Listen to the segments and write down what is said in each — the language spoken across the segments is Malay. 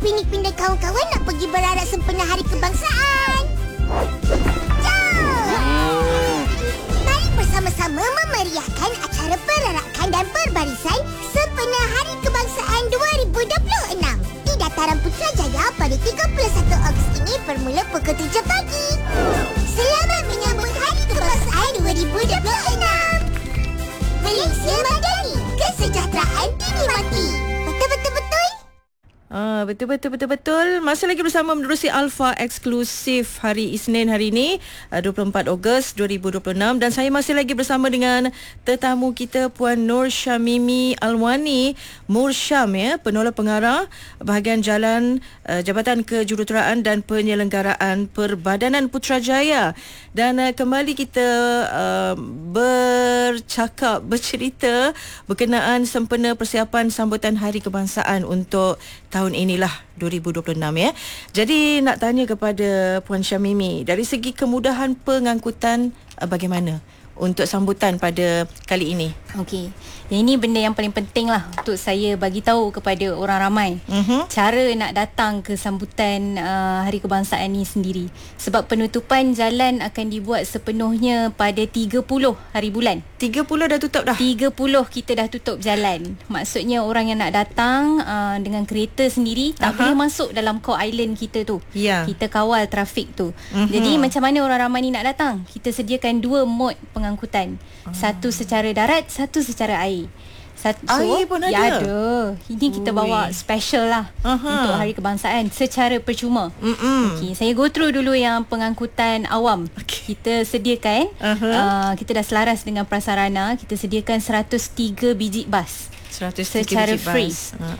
Pinik dan kawan-kawan nak pergi berarak sempena Hari Kebangsaan. Jom! Mari bersama-sama memeriahkan acara perarakan dan perbarisan sempena Hari Kebangsaan 2026 di Dataran Putrajaya pada 31 Ogos ini bermula pukul 7 pagi. Selamat menyambut Hari Kebangsaan 2026. Malaysia Madani, kesejahteraan dinikmati. Betul-betul-betul? Betul. Masih lagi bersama menerusi Alpha Eksklusif hari Isnin hari ini 24 Ogos 2026 dan saya masih lagi bersama dengan tetamu kita Puan Nur Syamimi Alwani Mursyam, penolak pengarah bahagian jalan Jabatan Kejuruteraan dan Penyelenggaraan Perbadanan Putrajaya. Dan kembali kita bercerita berkenaan sempena persiapan sambutan Hari Kebangsaan untuk tahun inilah 2026 ya. Jadi nak tanya kepada Puan Syamimi, dari segi kemudahan pengangkutan bagaimana untuk sambutan pada kali ini? Okey. Ini benda yang paling penting lah untuk saya bagi tahu kepada orang ramai. Cara nak datang ke sambutan Hari Kebangsaan ni sendiri. Sebab penutupan jalan akan dibuat sepenuhnya pada 30 hari bulan. 30 dah tutup dah? 30 kita dah tutup jalan. Maksudnya orang yang nak datang dengan kereta sendiri tak boleh masuk dalam core island kita tu. Kita kawal trafik tu. Jadi macam mana orang ramai ni nak datang? Kita sediakan dua mod pengangkutan. Satu secara darat, satu secara air. Air pun ada? Ya, ada. Ini kita bawa special lah untuk Hari Kebangsaan secara percuma. Okay, saya go through dulu yang pengangkutan awam. Kita sediakan, kita dah selaras dengan prasarana, kita sediakan 103 biji bas. 103 secara free.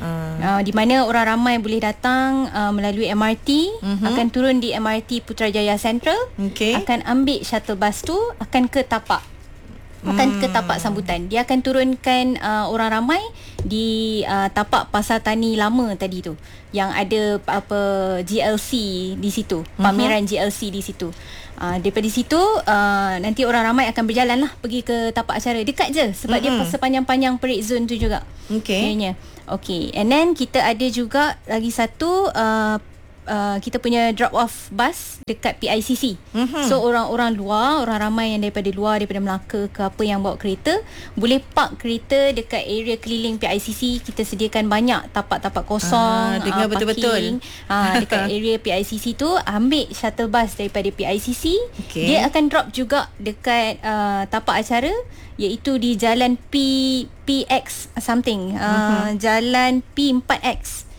Di mana orang ramai boleh datang melalui MRT, akan turun di MRT Putrajaya Central, akan ambil shuttle bus tu, akan ke tapak. Akan ke tapak sambutan. Dia akan turunkan orang ramai di tapak Pasar Tani lama tadi tu, yang ada GLC di situ, pameran GLC di situ. Daripada situ nanti orang ramai akan berjalan lah pergi ke tapak acara. Dekat je sebab dia sepanjang-panjang parade zone tu juga. Okay. And then kita ada juga lagi satu kita punya drop off bus dekat PICC. So orang-orang luar, orang ramai yang daripada luar, daripada Melaka ke apa yang bawa kereta, boleh park kereta dekat area keliling PICC. Kita sediakan banyak tapak-tapak kosong, dengar betul-betul. Dekat area PICC tu, ambil shuttle bus daripada PICC. Dia akan drop juga dekat tapak acara, iaitu di jalan PX something, jalan P4X.